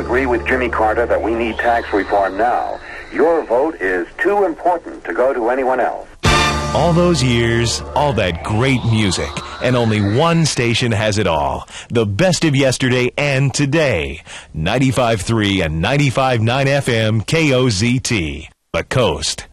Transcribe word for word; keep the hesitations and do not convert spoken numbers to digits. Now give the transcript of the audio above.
agree with Jimmy Carter that we need tax reform now. Your vote is too important to go to anyone else. All those years, all that great music, and only one station has it all. The best of yesterday and today. ninety-five point three and ninety-five point nine F M K O Z T. The Coast.